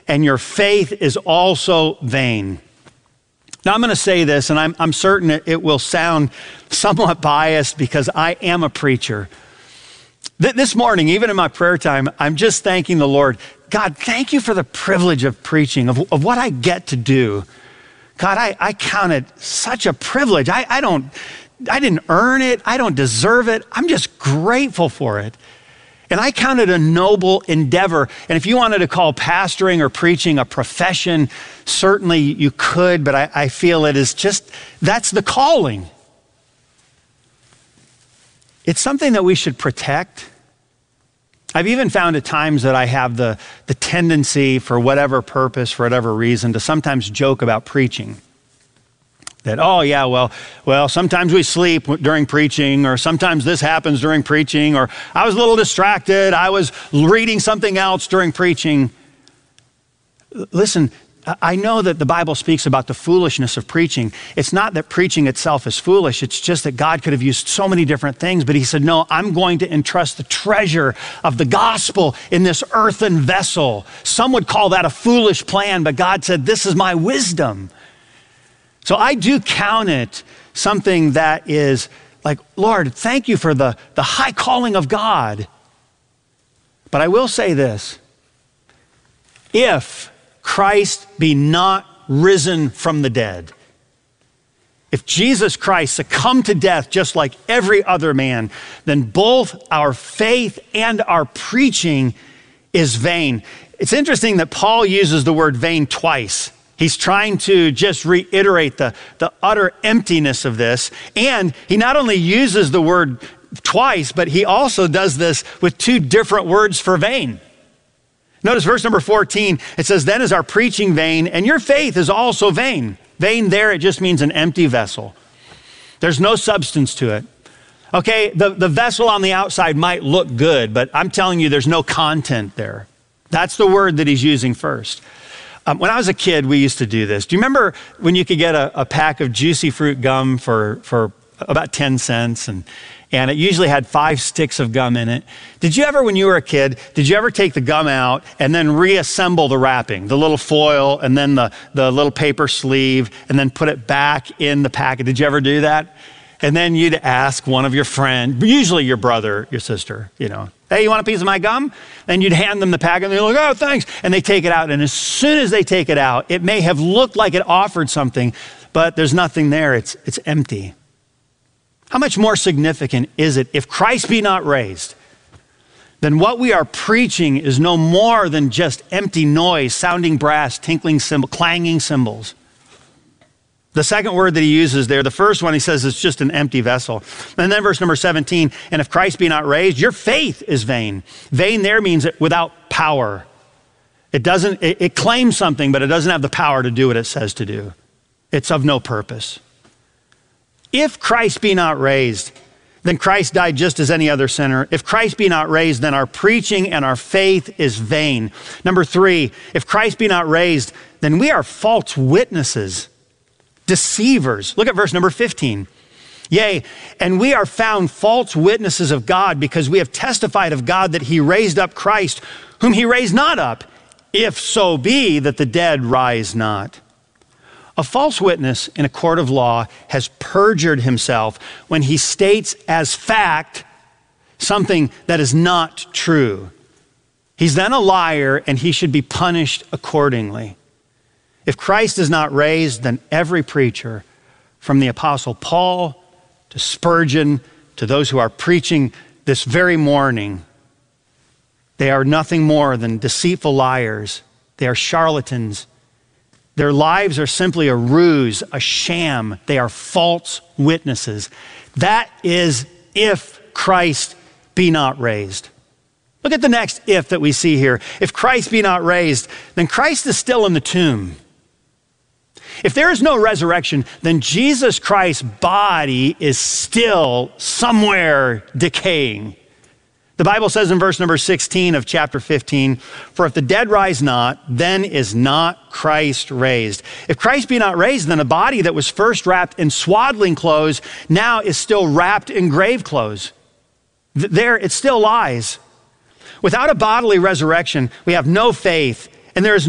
and your faith is also vain. Now I'm going to say this, and I'm certain it will sound somewhat biased because I am a preacher. This morning, even in my prayer time, I'm just thanking the Lord. God, thank you for the privilege of preaching, of what I get to do. God, I count it such a privilege. I didn't earn it. I don't deserve it. I'm just grateful for it. And I count it a noble endeavor. And if you wanted to call pastoring or preaching a profession, certainly you could, but I feel it is just, that's the calling. It's something that we should protect. I've even found at times that I have the tendency, for whatever purpose, for whatever reason, to sometimes joke about preaching. That, oh yeah, well, sometimes we sleep during preaching, or sometimes this happens during preaching, or I was a little distracted, I was reading something else during preaching. Listen, I know that the Bible speaks about the foolishness of preaching. It's not that preaching itself is foolish, it's just that God could have used so many different things, but he said, no, I'm going to entrust the treasure of the gospel in this earthen vessel. Some would call that a foolish plan, but God said, this is my wisdom. So I do count it something that is like, Lord, thank you for the high calling of God. But I will say this, if Christ be not risen from the dead, if Jesus Christ succumbed to death just like every other man, then both our faith and our preaching is vain. It's interesting that Paul uses the word vain twice. He's trying to just reiterate the utter emptiness of this. And he not only uses the word twice, but he also does this with two different words for vain. Notice verse number 14, it says, then is our preaching vain, and your faith is also vain. Vain there, it just means an empty vessel. There's no substance to it. Okay, the vessel on the outside might look good, but I'm telling you, there's no content there. That's the word that he's using first. When I was a kid, we used to do this. Do you remember when you could get a pack of Juicy Fruit gum for about 10 cents? And it usually had 5 sticks of gum in it. Did you ever, when you were a kid, did you ever take the gum out and then reassemble the wrapping, the little foil and then the little paper sleeve, and then put it back in the packet? Did you ever do that? And then you'd ask one of your friends, usually your brother, your sister, hey, you want a piece of my gum? And you'd hand them the packet and they're like, oh, thanks. And they take it out. And as soon as they take it out, it may have looked like it offered something, but there's nothing there. It's empty. How much more significant is it if Christ be not raised? Then what we are preaching is no more than just empty noise, sounding brass, tinkling cymbal, clanging cymbals. The second word that he uses there, the first one, he says it's just an empty vessel. And then verse number 17, and if Christ be not raised, your faith is vain. Vain there means without power. It claims something, but it doesn't have the power to do what it says to do. It's of no purpose. If Christ be not raised, then Christ died just as any other sinner. If Christ be not raised, then our preaching and our faith is vain. Number 3, if Christ be not raised, then we are false witnesses, deceivers. Look at verse number 15. Yea, and we are found false witnesses of God, because we have testified of God that he raised up Christ, whom he raised not up, if so be that the dead rise not. A false witness in a court of law has perjured himself when he states as fact something that is not true. He's then a liar, and he should be punished accordingly. If Christ is not raised, then every preacher, from the Apostle Paul to Spurgeon to those who are preaching this very morning, they are nothing more than deceitful liars. They are charlatans. Their lives are simply a ruse, a sham. They are false witnesses. That is if Christ be not raised. Look at the next if that we see here. If Christ be not raised, then Christ is still in the tomb. If there is no resurrection, then Jesus Christ's body is still somewhere decaying. The Bible says in verse number 16 of chapter 15, for if the dead rise not, then is not Christ raised. If Christ be not raised, then a body that was first wrapped in swaddling clothes now is still wrapped in grave clothes. There it still lies. Without a bodily resurrection, we have no faith, and there is